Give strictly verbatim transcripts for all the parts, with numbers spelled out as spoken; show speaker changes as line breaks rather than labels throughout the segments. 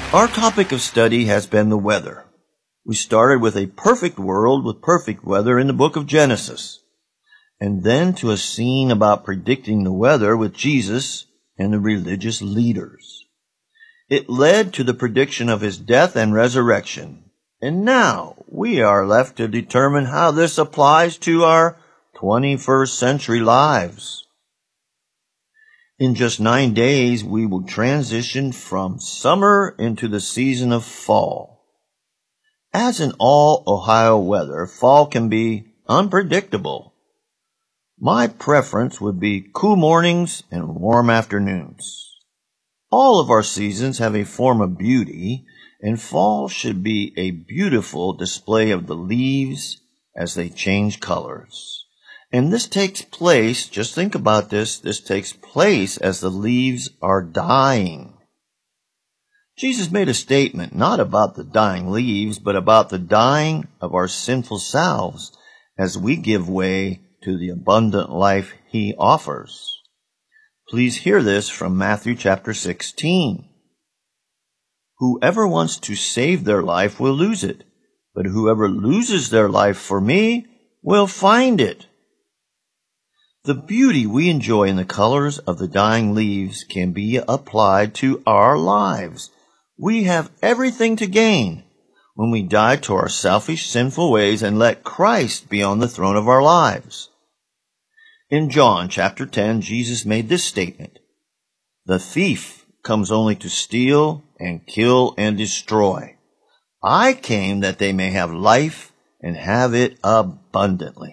Our topic of study has been the weather. We started with a perfect world with perfect weather in the book of Genesis, and then to a scene about predicting the weather with Jesus and the religious leaders. It led to the prediction of his death and resurrection, and now we are left to determine how this applies to our twenty-first century lives. In just nine days, we will transition from summer into the season of fall. As in all Ohio weather, fall can be unpredictable. My preference would be cool mornings and warm afternoons. All of our seasons have a form of beauty, and fall should be a beautiful display of the leaves as they change colors. And this takes place, just think about this, this takes place as the leaves are dying. Jesus made a statement not about the dying leaves, but about the dying of our sinful selves as we give way to the abundant life he offers. Please hear this from Matthew chapter sixteen. Whoever wants to save their life will lose it, but whoever loses their life for me will find it. The beauty we enjoy in the colors of the dying leaves can be applied to our lives. We have everything to gain when we die to our selfish, sinful ways and let Christ be on the throne of our lives. In John chapter ten, Jesus made this statement: "The thief comes only to steal and kill and destroy. I came that they may have life and have it abundantly."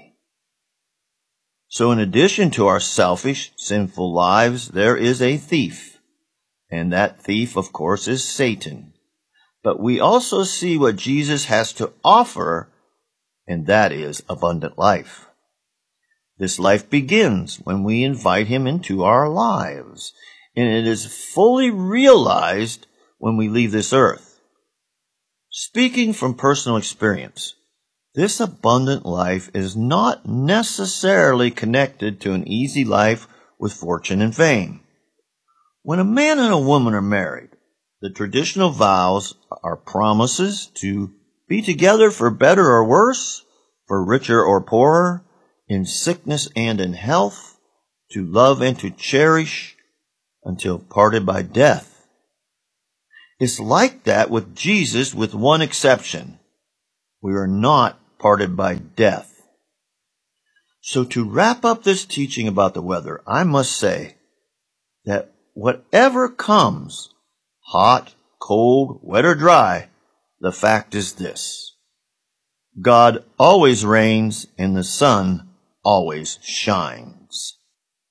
So in addition to our selfish, sinful lives, there is a thief. And that thief, of course, is Satan. But we also see what Jesus has to offer, and that is abundant life. This life begins when we invite him into our lives, and it is fully realized when we leave this earth. Speaking from personal experience, this abundant life is not necessarily connected to an easy life with fortune and fame. When a man and a woman are married, the traditional vows are promises to be together for better or worse, for richer or poorer, in sickness and in health, to love and to cherish, until parted by death. It's like that with Jesus, with one exception. We are not parted by death. So to wrap up this teaching about the weather, I must say that whatever comes, hot, cold, wet, or dry, the fact is this: God always reigns and the sun always shines.